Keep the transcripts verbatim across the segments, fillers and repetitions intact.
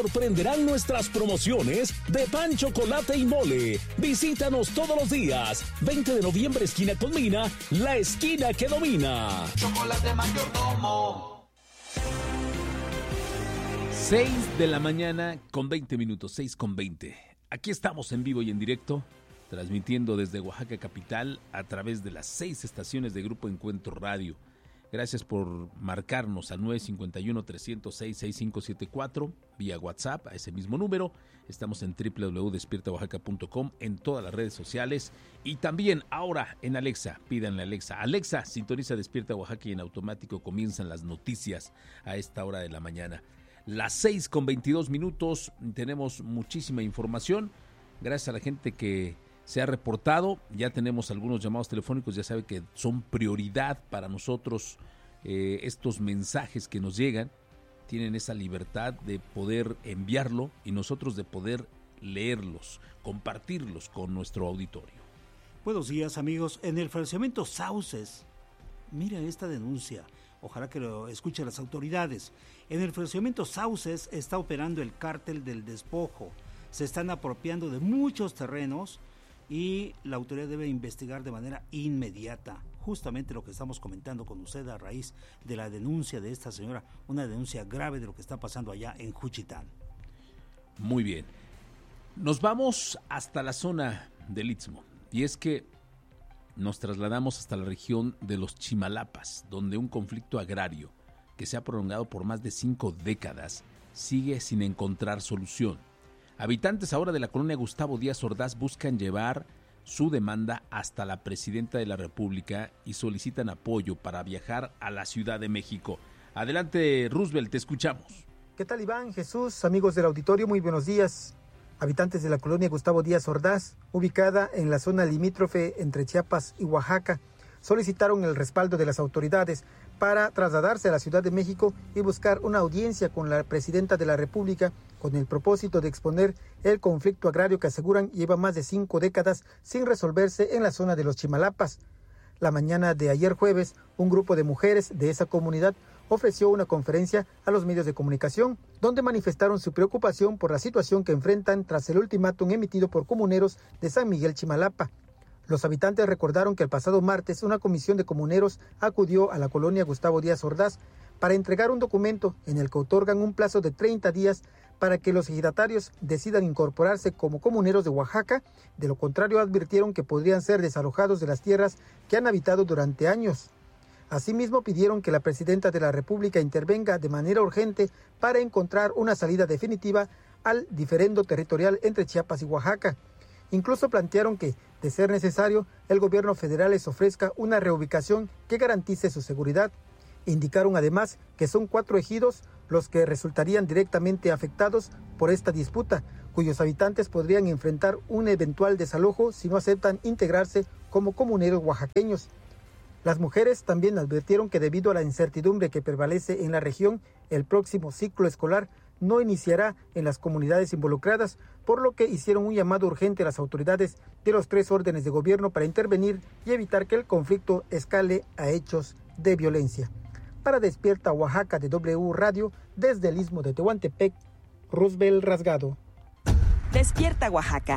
sorprenderán nuestras promociones de pan, chocolate y mole. Visítanos todos los días. veinte de noviembre, esquina con Mina, la esquina que domina. Chocolate Mayordomo. seis de la mañana con veinte minutos, seis con veinte. Aquí estamos en vivo y en directo, transmitiendo desde Oaxaca capital a través de las seis estaciones de Grupo Encuentro Radio. Gracias por marcarnos al nueve cinco uno, tres cero seis, seis cinco siete cuatro vía WhatsApp a ese mismo número. Estamos en doble u doble u doble u punto despierta oaxaca punto com, en todas las redes sociales y también ahora en Alexa. Pídanle a Alexa. Alexa, sintoniza Despierta Oaxaca y en automático comienzan las noticias a esta hora de la mañana. Las seis con veintidós minutos, tenemos muchísima información. Gracias a la gente que se ha reportado, ya tenemos algunos llamados telefónicos, ya sabe que son prioridad para nosotros eh, estos mensajes que nos llegan, tienen esa libertad de poder enviarlo y nosotros de poder leerlos, compartirlos con nuestro auditorio. Buenos días, amigos. En el fraccionamiento Sauces, mira esta denuncia, ojalá que lo escuchen las autoridades. En el fraccionamiento Sauces está operando el cártel del despojo, se están apropiando de muchos terrenos y la autoridad debe investigar de manera inmediata, justamente lo que estamos comentando con usted a raíz de la denuncia de esta señora, una denuncia grave de lo que está pasando allá en Juchitán. Muy bien, nos vamos hasta la zona del Istmo, y es que nos trasladamos hasta la región de los Chimalapas, donde un conflicto agrario que se ha prolongado por más de cinco décadas sigue sin encontrar solución. Habitantes ahora de la colonia Gustavo Díaz Ordaz buscan llevar su demanda hasta la presidenta de la República y solicitan apoyo para viajar a la Ciudad de México. Adelante, Roosevelt, te escuchamos. ¿Qué tal, Iván, Jesús, amigos del auditorio? Muy buenos días. Habitantes de la colonia Gustavo Díaz Ordaz, ubicada en la zona limítrofe entre Chiapas y Oaxaca, solicitaron el respaldo de las autoridades para trasladarse a la Ciudad de México y buscar una audiencia con la presidenta de la República con el propósito de exponer el conflicto agrario que aseguran lleva más de cinco décadas sin resolverse en la zona de los Chimalapas. La mañana de ayer jueves, un grupo de mujeres de esa comunidad ofreció una conferencia a los medios de comunicación, donde manifestaron su preocupación por la situación que enfrentan tras el ultimátum emitido por comuneros de San Miguel Chimalapa. Los habitantes recordaron que el pasado martes una comisión de comuneros acudió a la colonia Gustavo Díaz Ordaz para entregar un documento en el que otorgan un plazo de treinta días para que los ejidatarios decidan incorporarse como comuneros de Oaxaca. De lo contrario, advirtieron que podrían ser desalojados de las tierras que han habitado durante años. Asimismo, pidieron que la presidenta de la República intervenga de manera urgente para encontrar una salida definitiva al diferendo territorial entre Chiapas y Oaxaca. Incluso plantearon que, de ser necesario, el gobierno federal les ofrezca una reubicación que garantice su seguridad. Indicaron además que son cuatro ejidos los que resultarían directamente afectados por esta disputa, cuyos habitantes podrían enfrentar un eventual desalojo si no aceptan integrarse como comuneros oaxaqueños. Las mujeres también advirtieron que debido a la incertidumbre que prevalece en la región, el próximo ciclo escolar no iniciará en las comunidades involucradas, por lo que hicieron un llamado urgente a las autoridades de los tres órdenes de gobierno para intervenir y evitar que el conflicto escale a hechos de violencia. Para Despierta Oaxaca de W Radio, desde el Istmo de Tehuantepec, Roosevelt Rasgado. Despierta Oaxaca.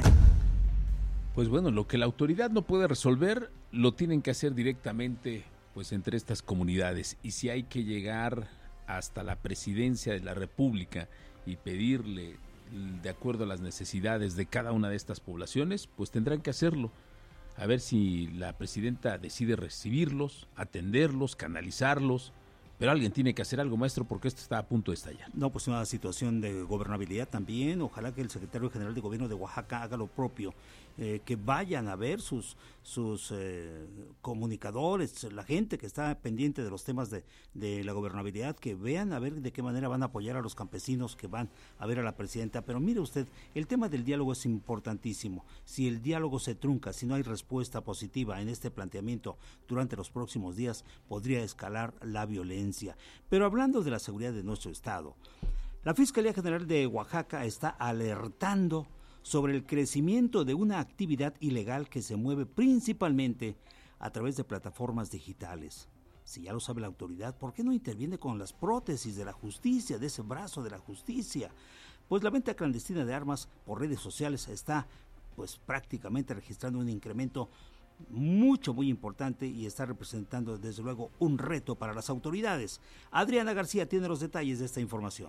Pues bueno, lo que la autoridad no puede resolver, lo tienen que hacer directamente pues entre estas comunidades. Y si hay que llegar hasta la presidencia de la República y pedirle de acuerdo a las necesidades de cada una de estas poblaciones, pues tendrán que hacerlo. A ver si la presidenta decide recibirlos, atenderlos, canalizarlos. Pero alguien tiene que hacer algo, maestro, porque esto está a punto de estallar. No, pues una situación de gobernabilidad también. Ojalá que el secretario general de gobierno de Oaxaca haga lo propio. Eh, que vayan a ver sus sus eh, comunicadores, la gente que está pendiente de los temas de, de la gobernabilidad, que vean a ver de qué manera van a apoyar a los campesinos que van a ver a la presidenta. Pero mire usted, el tema del diálogo es importantísimo. Si el diálogo se trunca, si no hay respuesta positiva en este planteamiento durante los próximos días, podría escalar la violencia. Pero hablando de la seguridad de nuestro estado, la Fiscalía General de Oaxaca está alertando sobre el crecimiento de una actividad ilegal que se mueve principalmente a través de plataformas digitales. Si ya lo sabe la autoridad, ¿por qué no interviene con las prótesis de la justicia, de ese brazo de la justicia? pues la venta clandestina de armas por redes sociales está pues prácticamente registrando un incremento mucho, muy importante y está representando desde luego un reto para las autoridades. Adriana García tiene los detalles de esta información.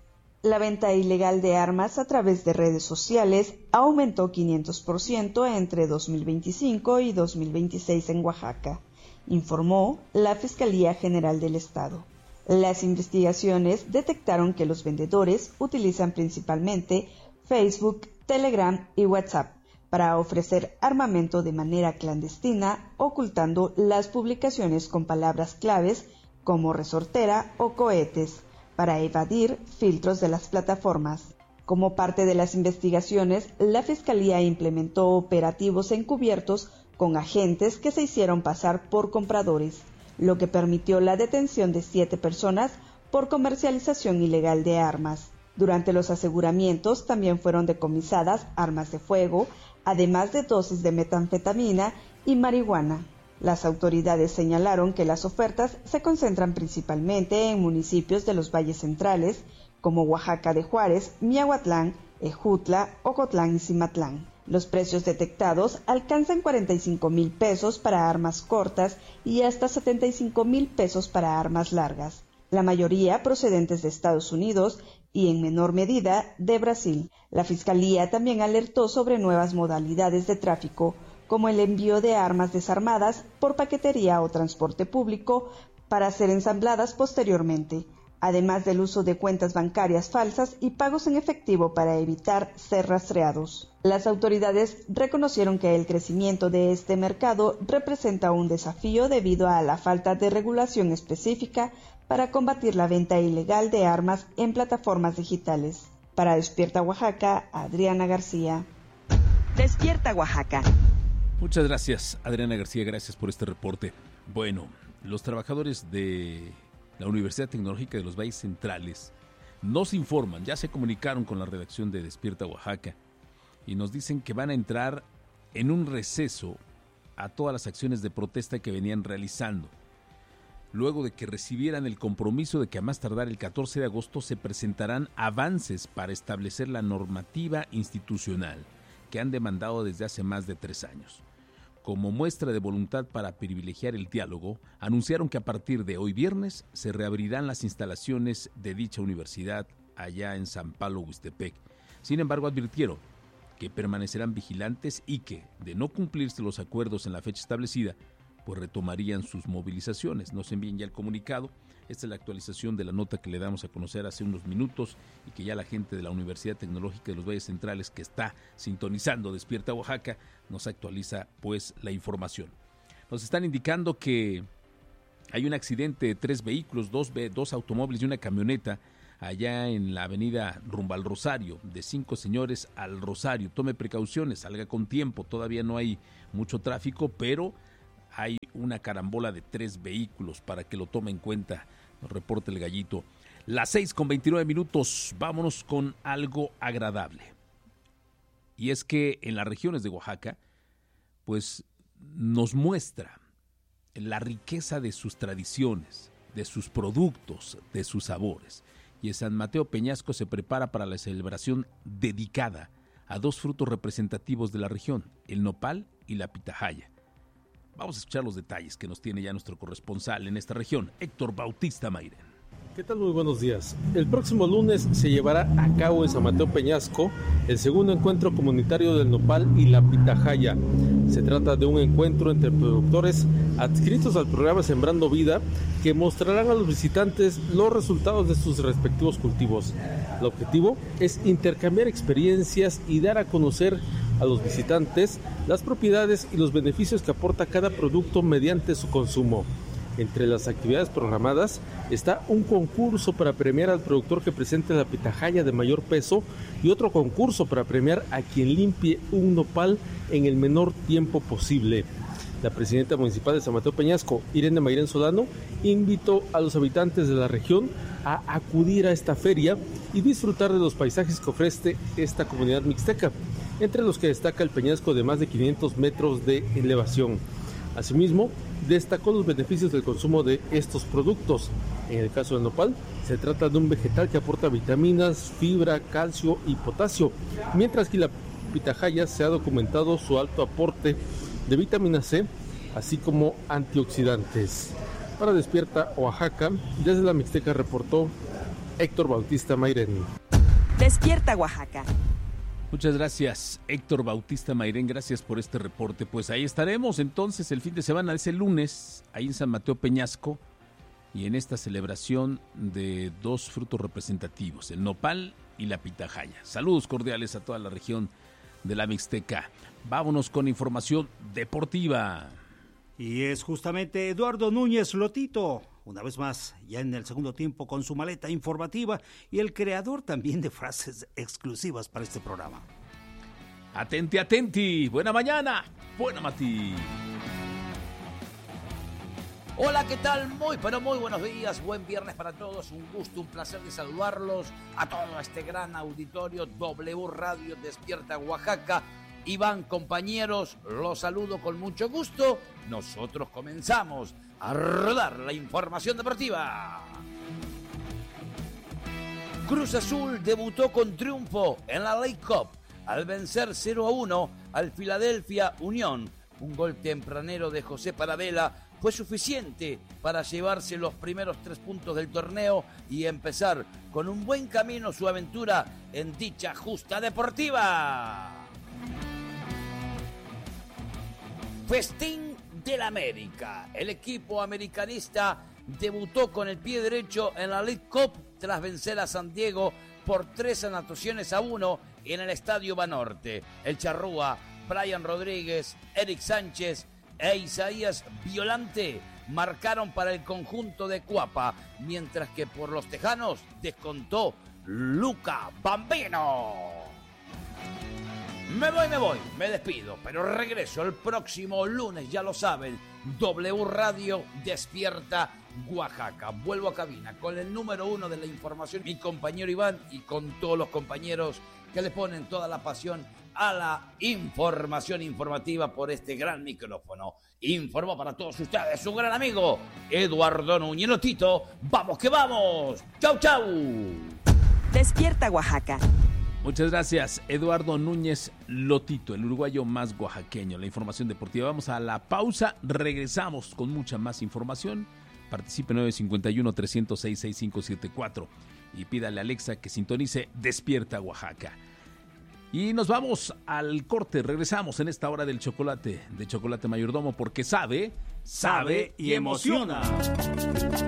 La venta ilegal de armas a través de redes sociales aumentó quinientos por ciento entre dos mil veinticinco y dos mil veintiséis en Oaxaca, informó la Fiscalía General del Estado. Las investigaciones detectaron que los vendedores utilizan principalmente Facebook, Telegram y WhatsApp para ofrecer armamento de manera clandestina, ocultando las publicaciones con palabras claves como resortera o cohetes, para evadir filtros de las plataformas. Como parte de las investigaciones, la Fiscalía implementó operativos encubiertos con agentes que se hicieron pasar por compradores, lo que permitió la detención de siete personas por comercialización ilegal de armas. Durante los aseguramientos también fueron decomisadas armas de fuego, además de dosis de metanfetamina y marihuana. Las autoridades señalaron que las ofertas se concentran principalmente en municipios de los valles centrales, como Oaxaca de Juárez, Miahuatlán, Ejutla, Ocotlán y Cimatlán. Los precios detectados alcanzan cuarenta y cinco mil pesos para armas cortas y hasta setenta y cinco mil pesos para armas largas, la mayoría procedentes de Estados Unidos y en menor medida de Brasil. La Fiscalía también alertó sobre nuevas modalidades de tráfico, como el envío de armas desarmadas por paquetería o transporte público para ser ensambladas posteriormente, además del uso de cuentas bancarias falsas y pagos en efectivo para evitar ser rastreados. Las autoridades reconocieron que el crecimiento de este mercado representa un desafío debido a la falta de regulación específica para combatir la venta ilegal de armas en plataformas digitales. Para Despierta Oaxaca, Adriana García. Despierta Oaxaca. Muchas gracias, Adriana García, gracias por este reporte. Bueno, los trabajadores de la Universidad Tecnológica de los Valles Centrales nos informan, ya se comunicaron con la redacción de Despierta Oaxaca y nos dicen que van a entrar en un receso a todas las acciones de protesta que venían realizando, luego de que recibieran el compromiso de que a más tardar el catorce de agosto se presentarán avances para establecer la normativa institucional que han demandado desde hace más de tres años. Como muestra de voluntad para privilegiar el diálogo, anunciaron que a partir de hoy viernes se reabrirán las instalaciones de dicha universidad allá en San Pablo, Huixtepec. Sin embargo, advirtieron que permanecerán vigilantes y que, de no cumplirse los acuerdos en la fecha establecida, pues retomarían sus movilizaciones. Nos envíen ya el comunicado. Esta es la actualización de la nota que le damos a conocer hace unos minutos y que ya la gente de la Universidad Tecnológica de los Valles Centrales, que está sintonizando Despierta Oaxaca, nos actualiza pues la información. Nos están indicando que hay un accidente de tres vehículos, dos, dos automóviles y una camioneta allá en la avenida rumbo al Rosario, de Cinco Señores al Rosario. Tome precauciones, salga con tiempo, todavía no hay mucho tráfico, pero hay una carambola de tres vehículos para que lo tome en cuenta, nos reporta el Gallito. Las seis con veintinueve minutos, vámonos con algo agradable. Y es que en las regiones de Oaxaca, pues nos muestra la riqueza de sus tradiciones, de sus productos, de sus sabores. Y en San Mateo Peñasco se prepara para la celebración dedicada a dos frutos representativos de la región, el nopal y la pitahaya. Vamos a escuchar los detalles que nos tiene ya nuestro corresponsal en esta región, Héctor Bautista Mayren. ¿Qué tal? Muy buenos días. El próximo lunes se llevará a cabo en San Mateo Peñasco el segundo encuentro comunitario del nopal y la pitahaya. Se trata de un encuentro entre productores adscritos al programa Sembrando Vida que mostrarán a los visitantes los resultados de sus respectivos cultivos. El objetivo es intercambiar experiencias y dar a conocer a los visitantes las propiedades y los beneficios que aporta cada producto mediante su consumo. Entre las actividades programadas está un concurso para premiar al productor que presente la pitahaya de mayor peso y otro concurso para premiar a quien limpie un nopal en el menor tiempo posible. La presidenta municipal de San Mateo Peñasco, Irene Mayren Solano, invitó a los habitantes de la región a acudir a esta feria y disfrutar de los paisajes que ofrece esta comunidad mixteca, entre los que destaca el peñasco de más de quinientos metros de elevación. Asimismo, destacó los beneficios del consumo de estos productos. En el caso del nopal, se trata de un vegetal que aporta vitaminas, fibra, calcio y potasio, mientras que la pitahaya se ha documentado su alto aporte de vitamina C, así como antioxidantes. Para Despierta Oaxaca, desde la Mixteca reportó Héctor Bautista Mairén. Despierta Oaxaca. Muchas gracias, Héctor Bautista Mairén, gracias por este reporte. Pues ahí estaremos entonces el fin de semana, ese lunes, ahí en San Mateo Peñasco, y en esta celebración de dos frutos representativos, el nopal y la pitahaya. Saludos cordiales a toda la región de la Mixteca. Vámonos con información deportiva. Y es justamente Eduardo Núñez Lotito, una vez más, ya en el segundo tiempo con su maleta informativa y el creador también de frases exclusivas para este programa. Atenti, atenti, buena mañana, buena matí. Hola, ¿qué tal? Muy, pero muy buenos días, buen viernes para todos, un gusto, un placer de saludarlos a todo este gran auditorio W Radio Despierta Oaxaca. Iván, compañeros, los saludo con mucho gusto. Nosotros comenzamos a rodar la información deportiva. Cruz Azul debutó con triunfo en la League Cup al vencer cero a uno al Philadelphia Union. Un gol tempranero de José Paradela fue suficiente para llevarse los primeros tres puntos del torneo y empezar con un buen camino su aventura en dicha justa deportiva. Festín del América. El equipo americanista debutó con el pie derecho en la League Cup tras vencer a San Diego por tres anotaciones a uno en el Estadio Banorte. El Charrúa, Brian Rodríguez, Eric Sánchez e Isaías Violante marcaron para el conjunto de Cuapa, mientras que por los tejanos descontó Luca Bambino. Me voy, me voy, me despido, pero regreso el próximo lunes, ya lo saben, W Radio Despierta Oaxaca. Vuelvo a cabina con el número uno de la información, mi compañero Iván, y con todos los compañeros que le ponen toda la pasión a la información informativa por este gran micrófono. Informó para todos ustedes su gran amigo, Eduardo Núñez Lotito. ¡Vamos que vamos! ¡Chau, chau! Despierta Oaxaca. Muchas gracias, Eduardo Núñez Lotito, el uruguayo más oaxaqueño. La información deportiva. Vamos a la pausa, regresamos con mucha más información. Participe nueve cinco uno, tres cero seis, seis cinco siete cuatro y pídale a Alexa que sintonice Despierta Oaxaca. Y nos vamos al corte, regresamos en esta hora del chocolate, de Chocolate Mayordomo, porque sabe, sabe y emociona.